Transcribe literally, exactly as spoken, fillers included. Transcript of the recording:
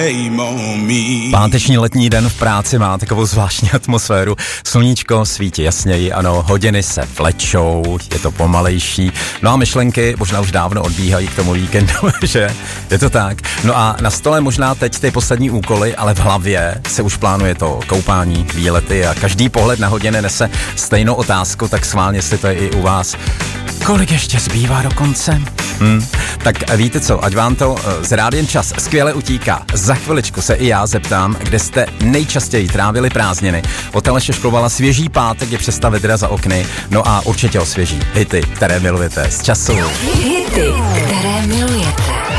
Páteční letní den v práci má takovou zvláštní atmosféru. Sluníčko svítí jasněji, ano, hodiny se vlečou, je to pomalejší. No a myšlenky možná už dávno odbíhají k tomu víkendu, že? Je to tak. No a na stole možná teď ty poslední úkoly, ale v hlavě se už plánuje to koupání, výlety a každý pohled na hodiny nese stejnou otázku, tak schválně, jestli to je i u vás. Kolik ještě zbývá do konce? Hm. Tak víte co, ať vám to z Rádiem Čas skvěle utíká. Za chviličku se i já zeptám, kde jste nejčastěji trávili prázdniny. Od Aleše Šklovala svěží pátek je přes ta vedra za okny. No a určitě osvěží hity, které milujete z času. Hity, které milujete.